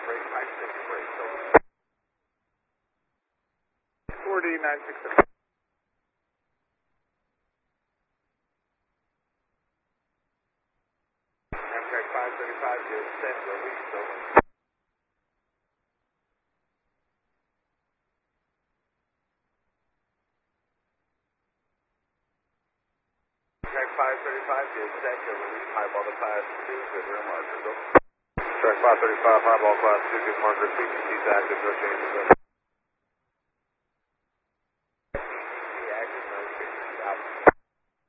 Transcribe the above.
break, pipe 6 break, over. 4D967. Amtrak 535 is set, release, over. Track 535 is set to release highball to class 2 with rear markers. Track 535, highball class 2, good markers, CTC's active, no changes.